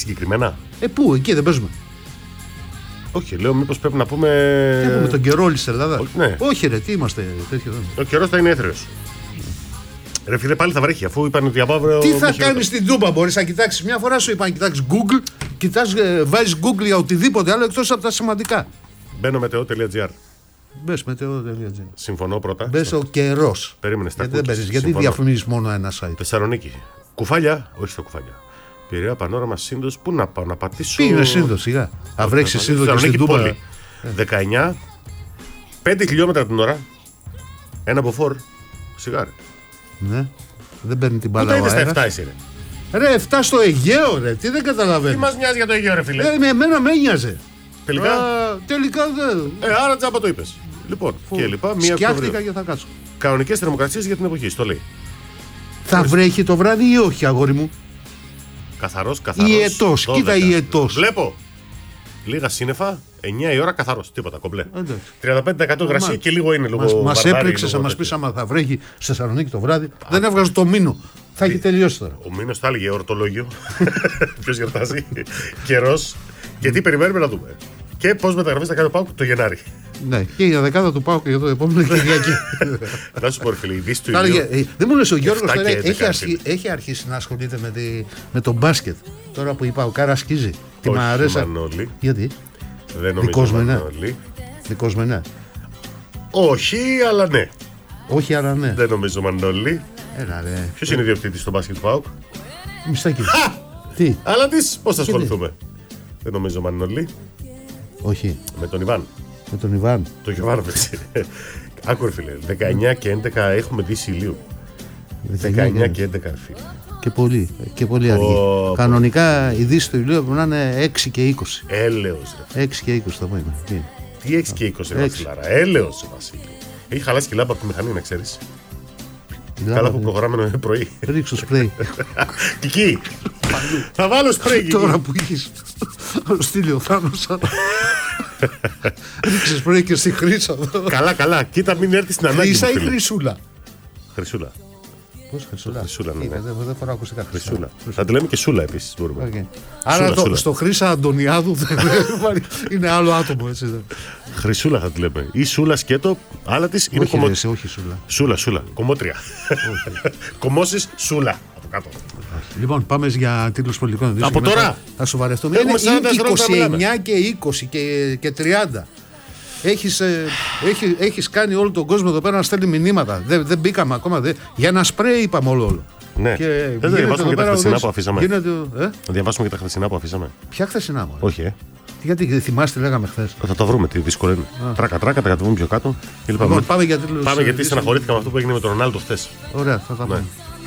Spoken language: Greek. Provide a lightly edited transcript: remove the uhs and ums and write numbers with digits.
συγκεκριμένα. Πού, εκεί δεν παίζουμε. Όχι, λέω μήπως πρέπει να πούμε. Έχουμε τον καιρό όλη στην Ελλάδα. Ναι. Όχι, ρε, τι είμαστε τέτοιο. Ο καιρός θα είναι έθριος. Ρε φίλε, πάλι θα βρέχει αφού είπαν ότι από αύριο. Τι θα κάνεις στην Τούμπα, μπορείς να κοιτάξεις. Μια φορά σου είπαν να κοιτάξεις Google, βάζεις Google για οτιδήποτε άλλο εκτός από τα σημαντικά. Μπαίνω meteo.gr. Μπες meteo.gr. Συμφωνώ πρώτα. Μπες ο καιρός. Περίμενε στα Γιατί δεν παίζεις, γιατί διαφημίζεις μόνο ένα site. Θεσσαλονίκη. Κουφάλια, όχι στο Κουφάλια. Πειραιά, Πανόραμα, Σύνδος. Πού να πάω να πατήσω. Τι είναι Σύνδος, σιγά. Θα βρέξει Σύνδος και στην Τούμπα. 19, 5 χιλιόμετρα την ώρα. Ένα μποφόρ. Σιγάρι. Ναι. Δεν παίρνει την μπάλα. Ούτε είδες τα 7 εσύ, ρε, 7 στο Αιγαίο, ρε. Τι δεν καταλαβαίνεις. Τι μας νοιάζει για το Αιγαίο, ρε φίλε. Εμένα με νοιάζε. Τελικά. Τελικά δεν. Άρα τζάμπα το είπες. Λοιπόν, και λοιπά. Σκιάχτηκα και θα κάτσω. Κανονικές θερμοκρασίες για την εποχή, στο λέει. Θα βρέχει το βράδυ ή όχι, αγόρι μου. Καθαρός. Ιετός, κοίτα ιετός. Βλέπω. Λίγα σύννεφα, 9 η ώρα καθαρός. Τίποτα, κομπλέ. 35% υγρασία και λίγο είναι. Μας έπληξες να μας πεις άμα θα βρέχει στη Θεσσαλονίκη το βράδυ. Δεν έβγαζε το μήνο. Θα έχει τελειώσει τώρα. Ο μήνος θα έλεγε ορτολόγιο. Ποιος γιορτάζει. Καιρός. Και τι περιμένουμε να δούμε. Και πώς μεταγραφές θα κάνει ο ΠΑΟΚ το Γενάρη. Ναι, και η δεκάδα του ΠΑΟΚ για το επόμενο Κυριακή. Να σου πω, φίλε, η Δύση του ήλιου. Δεν μου λες ο Γιώργος τώρα έχει αρχίσει να ασχολείται με το μπάσκετ. Τώρα που η ΠΑΟΚάρα σκίζει. Τι μ' αρέσει. Γιατί? Δεν νομίζω Μανώλη. Δικός με ναι. Όχι, αλλά ναι. Όχι, αλλά ναι. Δεν νομίζω Μανώλη. Ποιος είναι ιδιοκτήτης στο μπάσκετ του ΠΑΟΚ? Μιστάκι. Τι? Αλλά πώς θα ασχοληθούμε? Δεν νομίζω Μανώλη. Όχι. Με τον Ιβάν. Με τον Ιβάν. Το Γιωβάνοβιτς. Άκου, φίλε. 19 και 11 έχουμε Δύση ηλίου. 19 και 11, φίλε. Και πολύ αργή. Κανονικά η Δύση του ηλίου πρέπει να είναι 6 και 20. Έλεος, ρε. 6 και 20 θα πούμε. Τι 6 και 20, ρε Βασιλάρα. Έλεος, Βασίλη. Έχει χαλάσει και λάμπα από τη μηχανή, να ξέρεις. Καλά που προχωράμε πρωί. Ρίξω σπρέι. Κική. Θα βάλω σπρέι. Τώρα που είχες στείλει ο Θάνος. Ρίξε σπρέι και στη Χρύσα. Καλά. Κοίτα, μην έρθει στην ανάγκη. Χρύσα ή Χρυσούλα? Χρυσούλα. Πώς Χρυσούλα? Χρυσούλα, ναι. Δεν φοράω ακουστικά. Χρυσούλα. Θα τη λέμε και Σούλα επίσης. Άρα στο Χρύσα Αντωνιάδου είναι άλλο άτομο, έτσι. Χρυσούλα θα τη λέμε. Ή Σούλα σκέτο, άλλα της είναι κομμότρια. Όχι Σούλα. Σούλα. Κομμότρια. Κομμώσεις Σούλα. Από κάτω. Λοιπόν, πάμε για τίτλους πολιτικών ειδήσεων. Από τώρα θα σοβαρευτούμε. Είναι 29 και 20 και 30. Έχεις κάνει όλο τον κόσμο εδώ πέρα να στέλνει μηνύματα. Δεν μπήκαμε ακόμα. Για ένα σπρέι είπαμε όλο. Ναι. Δεν διαβάσουμε και τα χθεσινά που αφήσαμε. Διαβάσουμε και τα χθεσινά που αφήσαμε. Ποια χθεσινά μου? Όχι, Γιατί θυμάστε, λέγαμε χθες. Θα το βρούμε, τι δύσκολο είναι. Τράκα, τα κατεβούμε πιο κάτω. Λοιπόν, πάμε για τίτλους. Πάμε γιατί στεναχωρήθηκα με αυτό που έγινε με τον Ρονάλντο χθες. Ωραία, θα τα πούμε.